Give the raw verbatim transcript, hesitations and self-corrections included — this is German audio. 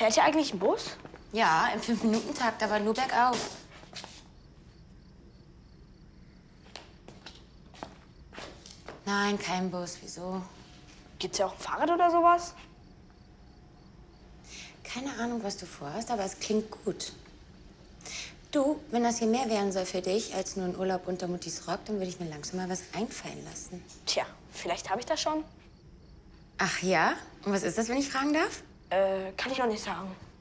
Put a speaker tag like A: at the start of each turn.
A: Fährt hier eigentlich ein Bus?
B: Ja, im Fünf-Minuten-Takt, aber nur bergauf. Nein, kein Bus. Wieso?
A: Gibt's ja auch ein Fahrrad oder sowas?
B: Keine Ahnung, was du vorhast, aber es klingt gut. Du, wenn das hier mehr werden soll für dich als nur ein Urlaub unter Muttis Rock, dann würde ich mir langsam mal was einfallen lassen.
A: Tja, vielleicht habe ich das schon.
B: Ach ja? Und was ist das, wenn ich fragen darf?
A: Äh, kann ich noch nicht sagen.